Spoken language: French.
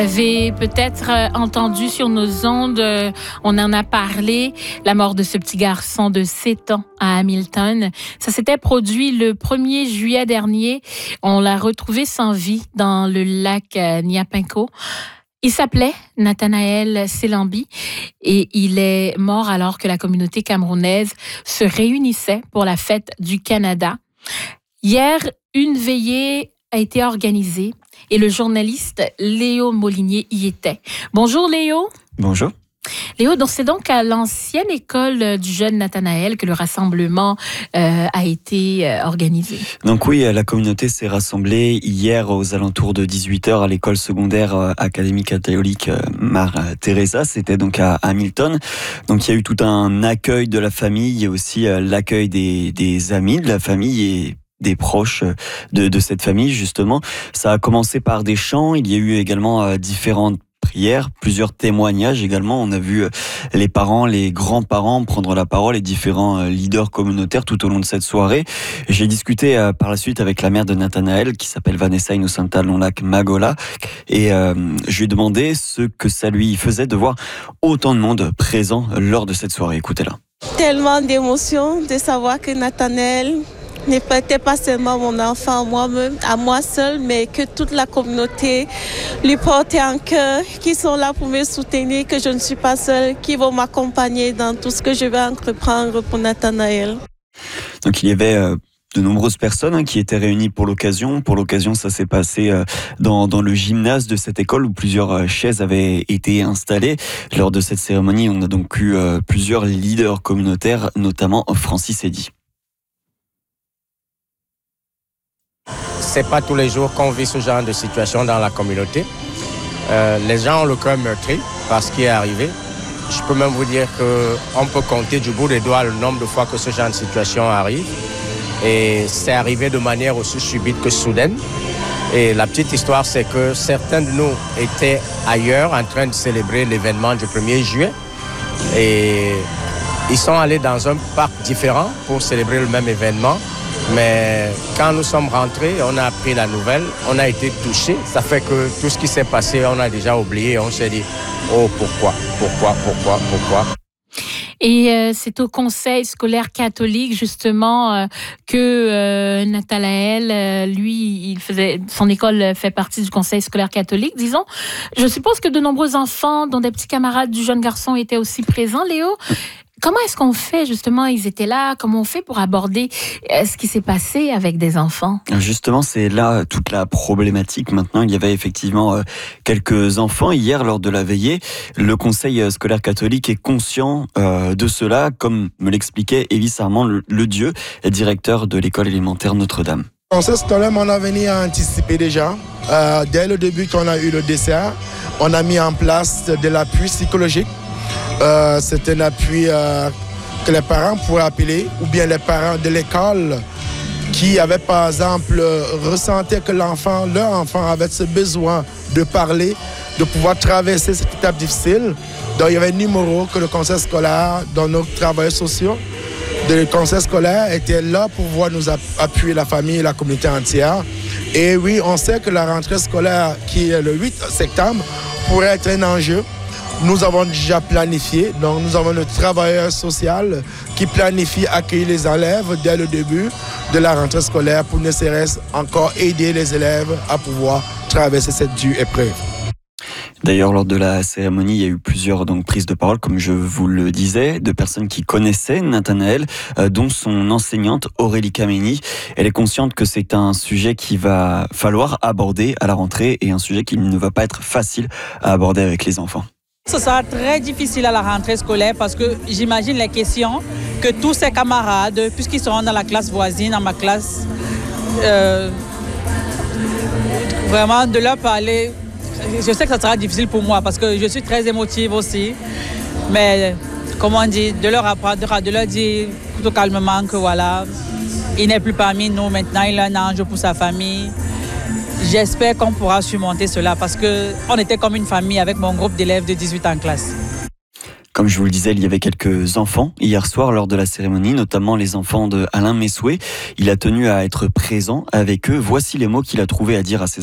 Vous avez peut-être entendu sur nos ondes, on en a parlé, la mort de ce petit garçon de 7 ans à Hamilton. Ça s'était produit le 1er juillet dernier. On l'a retrouvé sans vie dans le lac Nyapinko. Il s'appelait Nathanaël Selambi et il est mort alors que la communauté camerounaise se réunissait pour la fête du Canada. Hier, une veillée a été organisée et le journaliste Léo Molinier y était. Bonjour Léo. Bonjour. Léo, donc c'est donc à l'ancienne école du jeune Nathanaël que le rassemblement a été organisé. Donc oui, la communauté s'est rassemblée hier aux alentours de 18h à l'école secondaire académique catholique Mère Teresa. C'était donc à Hamilton. Donc il y a eu tout un accueil de la famille et aussi l'accueil des amis de la famille et des proches de cette famille, justement. Ça a commencé par des chants. Il y a eu également différentes prières, plusieurs témoignages également. On a vu les parents, les grands-parents prendre la parole et différents leaders communautaires tout au long de cette soirée. J'ai discuté par la suite avec la mère de Nathanaël qui s'appelle Vanessa Innocenta Lonlac Magola et je lui ai demandé ce que ça lui faisait de voir autant de monde présent lors de cette soirée. Écoutez-la. Tellement d'émotions de savoir que Nathanaël n'était pas seulement mon enfant à moi seul, mais que toute la communauté lui portait en cœur, qui sont là pour me soutenir, que je ne suis pas seule, qui vont m'accompagner dans tout ce que je vais entreprendre pour Nathanaël. Donc il y avait de nombreuses personnes qui étaient réunies pour l'occasion. Pour l'occasion, ça s'est passé dans le gymnase de cette école où plusieurs chaises avaient été installées. Lors de cette cérémonie, on a donc eu plusieurs leaders communautaires, notamment Francis Eddy. C'est pas tous les jours qu'on vit ce genre de situation dans la communauté. Les gens ont le cœur meurtri par ce qui est arrivé. Je peux même vous dire qu'on peut compter du bout des doigts le nombre de fois que ce genre de situation arrive. Et c'est arrivé de manière aussi subite que soudaine. Et la petite histoire, c'est que certains de nous étaient ailleurs en train de célébrer l'événement du 1er juillet. Et ils sont allés dans un parc différent pour célébrer le même événement. Mais quand nous sommes rentrés, on a appris la nouvelle, on a été touchés. Ça fait que tout ce qui s'est passé, on a déjà oublié. On s'est dit, oh pourquoi. Et c'est au conseil scolaire catholique, justement, que Nathanaël, lui, son école fait partie du conseil scolaire catholique, disons. Je suppose que de nombreux enfants, dont des petits camarades du jeune garçon, étaient aussi présents, Léo. Comment est-ce qu'on fait, justement, ils étaient là, comment on fait pour aborder ce qui s'est passé avec des enfants? Justement, c'est là toute la problématique. Maintenant, il y avait effectivement quelques enfants hier lors de la veillée. Le conseil scolaire catholique est conscient de cela, comme me l'expliquait Évis Armand Le Dieu, directeur de l'école élémentaire Notre-Dame. Le conseil scolaire, mon avenir a anticipé déjà. Dès le début qu'on a eu le dessert, on a mis en place de l'appui psychologique. C'est un appui que les parents pourraient appeler, ou bien les parents de l'école qui avaient par exemple ressenti que leur enfant avait ce besoin de parler, de pouvoir traverser cette étape difficile. Donc il y avait un numéro que le conseil scolaire, dont nos travailleurs sociaux, le conseil scolaire était là pour pouvoir nous appuyer la famille et la communauté entière. Et oui, on sait que la rentrée scolaire qui est le 8 septembre pourrait être un enjeu. Nous avons déjà planifié, donc nous avons notre travailleur social qui planifie accueillir les élèves dès le début de la rentrée scolaire pour ne serait-ce encore aider les élèves à pouvoir traverser cette dure épreuve. D'ailleurs, lors de la cérémonie, il y a eu plusieurs prises de parole, comme je vous le disais, de personnes qui connaissaient Nathanaël, dont son enseignante Aurélie Kameni. Elle est consciente que c'est un sujet qu'il va falloir aborder à la rentrée et un sujet qui ne va pas être facile à aborder avec les enfants. Ce sera très difficile à la rentrée scolaire parce que j'imagine les questions que tous ses camarades, puisqu'ils seront dans la classe voisine, dans ma classe, vraiment de leur parler. Je sais que ça sera difficile pour moi parce que je suis très émotive aussi. Mais, comme on dit, de leur apprendre, de leur dire tout calmement que voilà, il n'est plus parmi nous maintenant, il est un ange pour sa famille. J'espère qu'on pourra surmonter cela parce qu'on était comme une famille avec mon groupe d'élèves de 18 en classe. Comme je vous le disais, il y avait quelques enfants hier soir lors de la cérémonie, notamment les enfants de Alain Messoué. Il a tenu à être présent avec eux. Voici les mots qu'il a trouvé à dire à ses